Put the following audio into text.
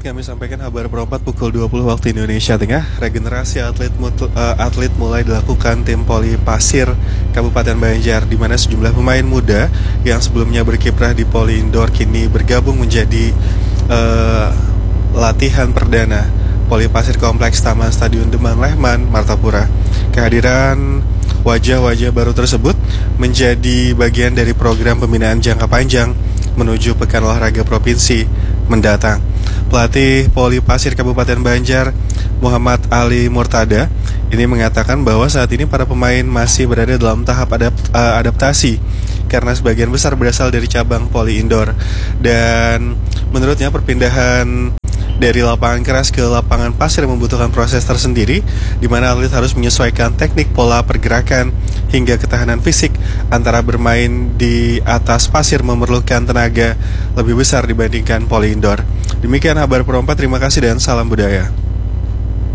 kami sampaikan kabar perempat pukul 20 waktu Indonesia Tengah. Regenerasi atlet mulai dilakukan tim Poli Pasir Kabupaten Banjar, di mana sejumlah pemain muda yang sebelumnya berkiprah di Poli Indoor kini bergabung menjadi latihan perdana Poli Pasir Kompleks Taman Stadion Demang Lehman, Martapura. Kehadiran wajah-wajah baru tersebut menjadi bagian dari program pembinaan jangka panjang menuju Pekan Olahraga Provinsi mendatang. Pelatih Poli Pasir Kabupaten Banjar, Muhammad Ali Murtada, ini mengatakan bahwa saat ini para pemain masih berada dalam tahap adaptasi karena sebagian besar berasal dari cabang Poli Indoor. Dan menurutnya perpindahan dari lapangan keras ke lapangan pasir membutuhkan proses tersendiri, di mana atlet harus menyesuaikan teknik, pola pergerakan, hingga ketahanan fisik. Antara bermain di atas pasir memerlukan tenaga lebih besar dibandingkan Poli Indoor. Demikian kabar perempat, terima kasih dan salam budaya.